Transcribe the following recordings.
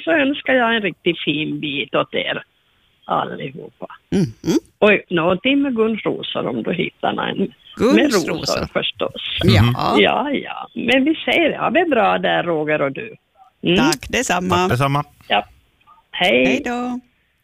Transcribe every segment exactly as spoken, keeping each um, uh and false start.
så önskar jag en riktigt fin bit åt er allihopa. Mm. Mm. Och någonting med Gunsrosor om du hittar en. Med rosor förstås. Mm. Ja. ja, ja. Men vi säger det. Ja, det är bra där, Roger och du. Mm. Tack, detsamma. Tack, detsamma. Ja. Hej. Hej då.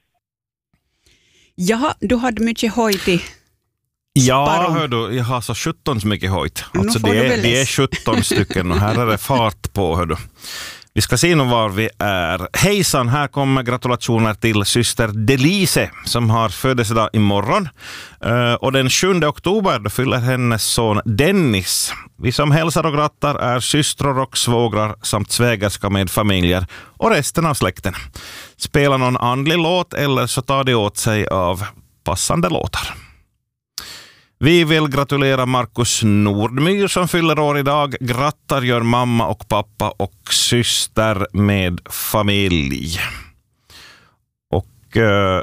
Ja, du hade mycket hojt i Ja, hör du, jag har så sjutton så mycket hojt. Alltså det är, det är sjutton stycken och här är det fart på, hör du. Vi ska se nu var vi är. Hejsan, här kommer gratulationer till syster Delise som har födelsedag imorgon. Uh, och den sjunde oktober då fyller hennes son Dennis. Vi som hälsar och grattar är systrar och svågrar samt svägerska med familjer och resten av släkten. Spela någon andlig låt eller så tar det åt sig av passande låtar. Vi vill gratulera Markus Nordmyr som fyller år idag. Grattar gör mamma och pappa och syster med familj. Och uh,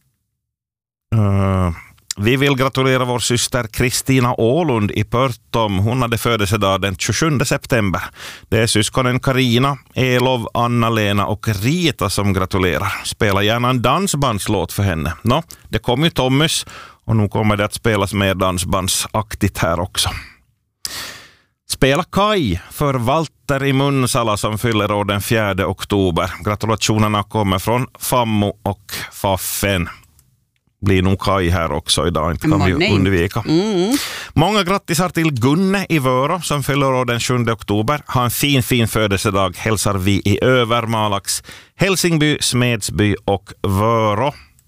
uh, vi vill gratulera vår syster Kristina Ålund i Pörtom. Hon hade födelsedag den tjugosjunde september. Det är syskonen Karina, Elov, Anna-Lena och Rita som gratulerar. Spela gärna en dansbandslåt för henne. Nå, det kommer ju Tommys. Och nu kommer det att spelas mer dansbandsaktigt här också. Spela Kai för Walter i Munsala som fyller år den fjärde oktober. Gratulationerna kommer från Fammo och Faffen. Blir nog Kai här också idag, inte kan vi undvika. Mm. Många grattisar till Gunne i Vörå som fyller år den sjunde oktober. Ha en fin, fin födelsedag hälsar vi i Övermalax, Helsingby, Smedsby och Vörå.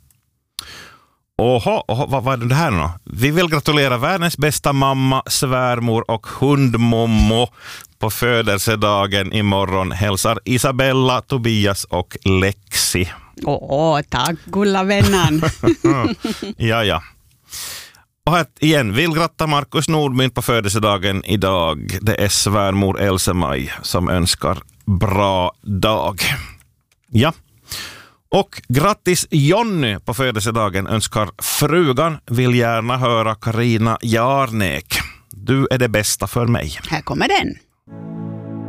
Oho, oho, vad var det här nu? Vi vill gratulera världens bästa mamma, svärmor och hundmommo på födelsedagen imorgon. Hälsar Isabella, Tobias och Lexi. Åh, tack gulla vännan. ja, ja. Och här igen, vill gratta Markus Nordmyr på födelsedagen idag. Det är svärmor Elsemaj som önskar bra dag. Ja. Och grattis Jonny på födelsedagen önskar frugan, vill gärna höra Karina Jarnek. Du är det bästa för mig. Här kommer den.